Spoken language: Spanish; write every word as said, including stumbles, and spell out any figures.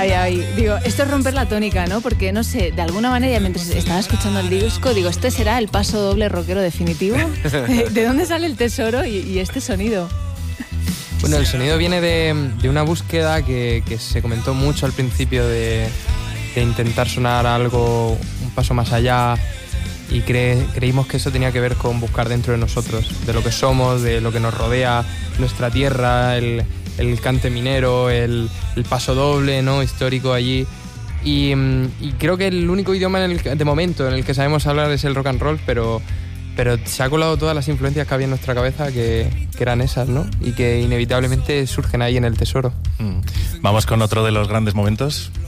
Ay, ay, digo, esto es romper la tónica, ¿no? Porque, no sé, de alguna manera, mientras estaba escuchando el disco, digo, ¿este será el paso doble rockero definitivo? ¿De, de dónde sale el tesoro y, y este sonido? Bueno, el sonido viene de, de una búsqueda que, que se comentó mucho al principio de, de intentar sonar algo un paso más allá, y cre, creímos que eso tenía que ver con buscar dentro de nosotros, de lo que somos, de lo que nos rodea, nuestra tierra, el... el cante minero, el, el paso doble, ¿no?, histórico allí. Y, y creo que el único idioma en el que, de momento en el que sabemos hablar es el rock and roll, pero, pero se ha colado todas las influencias que había en nuestra cabeza que, que eran esas, ¿no? Y que inevitablemente surgen ahí en el tesoro. Mm. Vamos con otro de los grandes momentos.